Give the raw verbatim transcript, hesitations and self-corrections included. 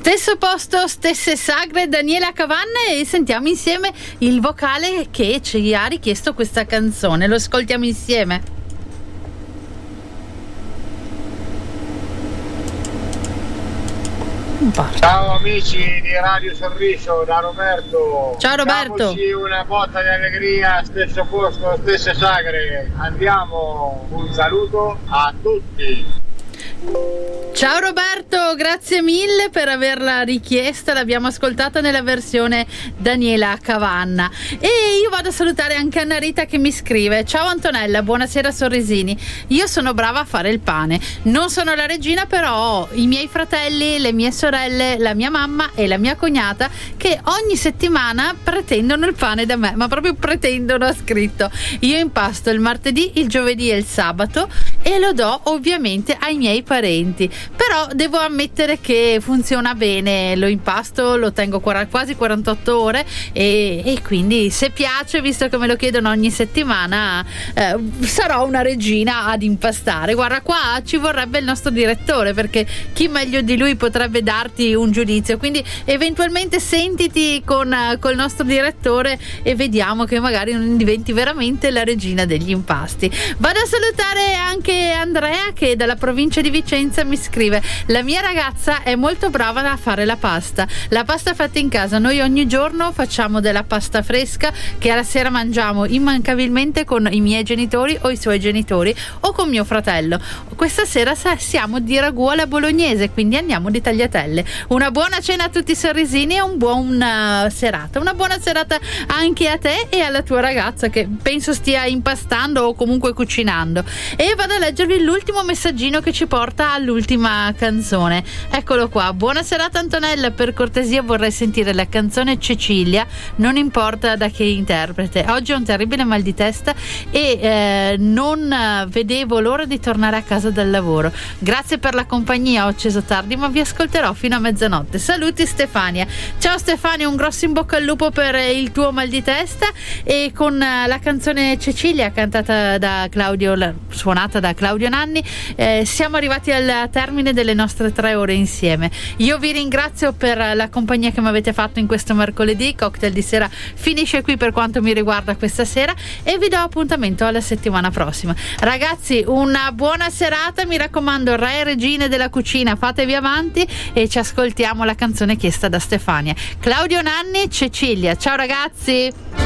Stesso posto, stesse sagre, Daniela Cavanna, e sentiamo insieme il vocale che ci ha richiesto questa canzone. Lo ascoltiamo insieme. Ciao amici di Radio Sorriso, da Roberto. Ciao Roberto. Diamoci una botta di allegria, stesso posto, stesse sagre. Andiamo, un saluto a tutti. Ciao Roberto, grazie mille per averla richiesta, l'abbiamo ascoltata nella versione Daniela Cavanna. E io vado a salutare anche Anna Rita che mi scrive: ciao Antonella, buonasera Sorrisini, io sono brava a fare il pane, non sono la regina, però ho i miei fratelli, le mie sorelle, la mia mamma e la mia cognata che ogni settimana pretendono il pane da me, ma proprio pretendono, ha scritto. Io impasto il martedì, il giovedì e il sabato e lo do ovviamente ai miei parenti, però devo ammettere che funziona bene, lo impasto, lo tengo quasi quarantotto ore e, e quindi se piace, visto che me lo chiedono ogni settimana, eh, sarò una regina ad impastare. Guarda, qua ci vorrebbe il nostro direttore, perché chi meglio di lui potrebbe darti un giudizio, quindi eventualmente sentiti con col nostro direttore e vediamo che magari non diventi veramente la regina degli impasti. Vado a salutare anche Andrea che dalla provincia di Vicenza mi scrive: la mia ragazza è molto brava a fare la pasta la pasta fatta in casa. Noi ogni giorno facciamo della pasta fresca che alla sera mangiamo immancabilmente con i miei genitori o i suoi genitori o con mio fratello. Questa sera siamo di ragù alla bolognese, quindi andiamo di tagliatelle. Una buona cena a tutti i sorrisini e un buon uh, serata una buona serata anche a te e alla tua ragazza, che penso stia impastando o comunque cucinando. E vado a leggervi l'ultimo messaggino che ci porta all'ultima canzone. Eccolo qua: buona serata Antonella, per cortesia vorrei sentire la canzone Cecilia, non importa da che interprete. Oggi ho un terribile mal di testa e eh, non vedevo l'ora di tornare a casa dal lavoro. Grazie per la compagnia, ho acceso tardi ma vi ascolterò fino a mezzanotte. Saluti Stefania. Ciao Stefania, un grosso in bocca al lupo per il tuo mal di testa, e con la canzone Cecilia cantata da Claudio, suonata da Claudio Nanni, eh, siamo arrivati al termine delle nostre tre ore insieme. Io vi ringrazio per la compagnia che mi avete fatto in questo mercoledì. Cocktail di sera finisce qui per quanto mi riguarda questa sera e vi do appuntamento alla settimana prossima. Ragazzi, una buona serata, mi raccomando, re e regine della cucina, fatevi avanti e ci ascoltiamo la canzone chiesta da Stefania. Claudio Nanni, Cecilia. Ciao ragazzi.